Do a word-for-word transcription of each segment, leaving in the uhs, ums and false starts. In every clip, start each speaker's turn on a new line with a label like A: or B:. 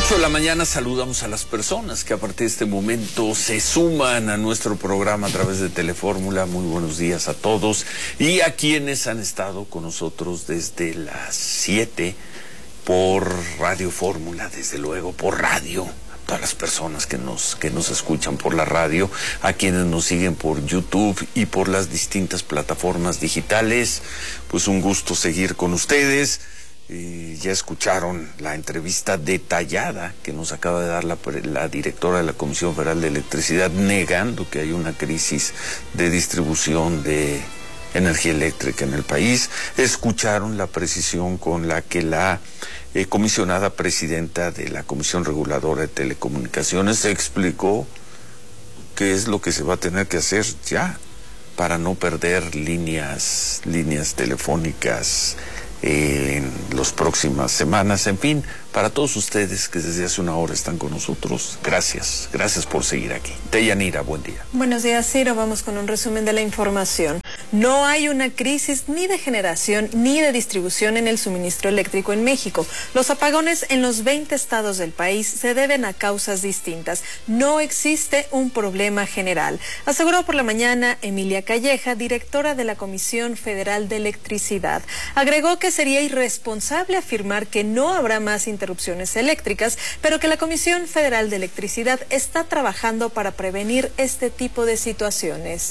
A: ocho de la mañana saludamos a las personas que a partir de este momento se suman a nuestro programa a través de Telefórmula. Muy buenos días a todos y a quienes han estado con nosotros desde las siete por Radio Fórmula, desde luego por radio. A todas las personas que nos, que nos escuchan por la radio, a quienes nos siguen por YouTube y por las distintas plataformas digitales, pues un gusto seguir con ustedes. Eh, ya escucharon la entrevista detallada que nos acaba de dar la, la directora de la Comisión Federal de Electricidad, negando que hay una crisis de distribución de energía eléctrica en el país. Escucharon la precisión con la que la eh, comisionada presidenta de la Comisión Reguladora de Telecomunicaciones explicó qué es lo que se va a tener que hacer ya para no perder líneas, líneas telefónicas en las próximas semanas. En fin, para todos ustedes que desde hace una hora están con nosotros, gracias, gracias por seguir aquí. Deyanira, buen día.
B: Buenos días, Ciro. Vamos con un resumen de la información. No hay una crisis ni de generación ni de distribución en el suministro eléctrico en México. Los apagones en los veinte estados del país se deben a causas distintas. No existe un problema general, aseguró por la mañana Emilia Calleja, directora de la Comisión Federal de Electricidad. Agregó que sería irresponsable afirmar que no habrá más interrupciones eléctricas, pero que la Comisión Federal de Electricidad está trabajando para prevenir este tipo de situaciones.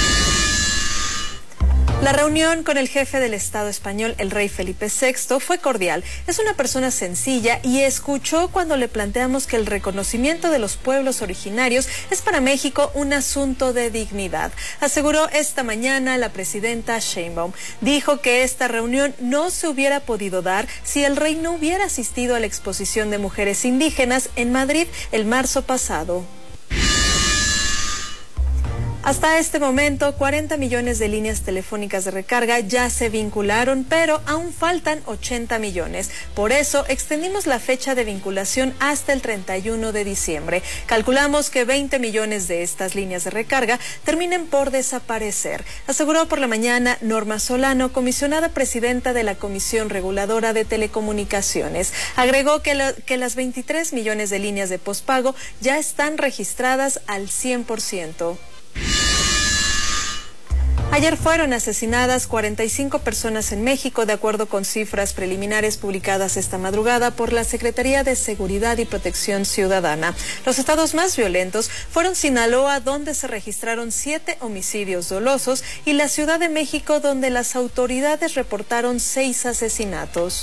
B: La reunión con el jefe del Estado español, el rey Felipe sexto, fue cordial. Es una persona sencilla y escuchó cuando le planteamos que el reconocimiento de los pueblos originarios es para México un asunto de dignidad. Aseguró esta mañana la presidenta Sheinbaum. Dijo que esta reunión no se hubiera podido dar si el rey no hubiera asistido a la exposición de mujeres indígenas en Madrid el marzo pasado. Hasta este momento, cuarenta millones de líneas telefónicas de recarga ya se vincularon, pero aún faltan ochenta millones. Por eso, extendimos la fecha de vinculación hasta el treinta y uno de diciembre. Calculamos que veinte millones de estas líneas de recarga terminen por desaparecer, aseguró por la mañana Norma Solano, comisionada presidenta de la Comisión Reguladora de Telecomunicaciones. Agregó que, lo, que las veintitrés millones de líneas de pospago ya están registradas al cien por ciento. Ayer fueron asesinadas cuarenta y cinco personas en México, de acuerdo con cifras preliminares publicadas esta madrugada por la Secretaría de Seguridad y Protección Ciudadana. Los estados más violentos fueron Sinaloa, donde se registraron siete homicidios dolosos, y la Ciudad de México, donde las autoridades reportaron seis asesinatos.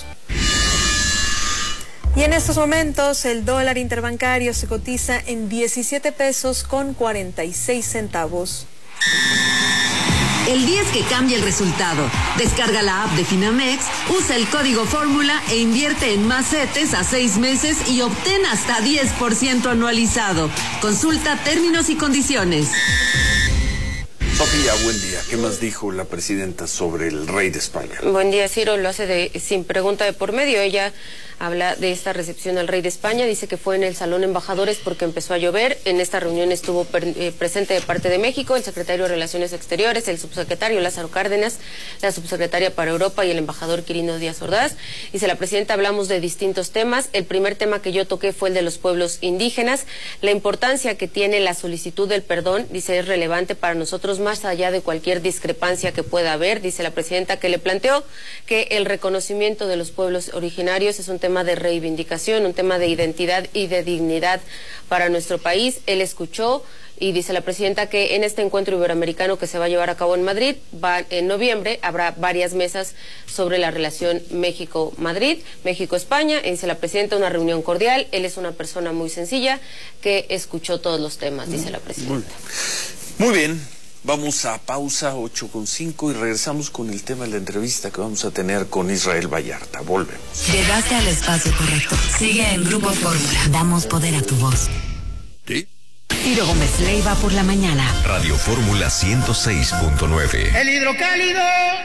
B: Y en estos momentos el dólar interbancario se cotiza en diecisiete pesos con cuarenta y seis centavos.
C: El día es que cambia el resultado. Descarga la app de Finamex, usa el código Fórmula e invierte en más CETES a seis meses y obtén hasta diez por ciento anualizado. Consulta términos y condiciones.
A: Sofía, buen día. ¿Qué más dijo la presidenta sobre el rey de España?
D: Buen día, Ciro. Lo hace de, sin pregunta de por medio. Ella habla de esta recepción al rey de España. Dice que fue en el Salón Embajadores porque empezó a llover. En esta reunión estuvo per, eh, presente de parte de México el secretario de Relaciones Exteriores, el subsecretario Lázaro Cárdenas, la subsecretaria para Europa y el embajador Quirino Díaz Ordaz. Dice la presidenta, hablamos de distintos temas. El primer tema que yo toqué fue el de los pueblos indígenas. La importancia que tiene la solicitud del perdón, dice, es relevante para nosotros más allá de cualquier discrepancia que pueda haber. Dice la presidenta que le planteó que el reconocimiento de los pueblos originarios es un tema de reivindicación, un tema de identidad y de dignidad para nuestro país. Él escuchó y dice la presidenta que en este encuentro iberoamericano que se va a llevar a cabo en Madrid, va, en noviembre, habrá varias mesas sobre la relación México-Madrid, México-España. Y dice la presidenta, una reunión cordial. Él es una persona muy sencilla que escuchó todos los temas, dice la presidenta.
A: Muy bien. Vamos a pausa, ocho con cinco, y regresamos con el tema de la entrevista que vamos a tener con Israel Vallarta. Volvemos.
C: Llegaste al espacio correcto. Sigue en Grupo Fórmula. Damos poder a tu voz.
E: ¿Sí?
C: Ciro Gómez Leiva por la mañana.
E: Radio Fórmula ciento seis punto nueve.
F: El hidrocálido